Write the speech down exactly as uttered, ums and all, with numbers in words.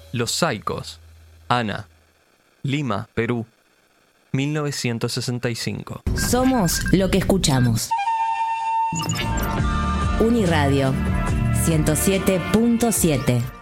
Los Saicos. Ana. Lima, Perú. mil novecientos sesenta y cinco. Somos lo que escuchamos. Uniradio ciento siete punto siete.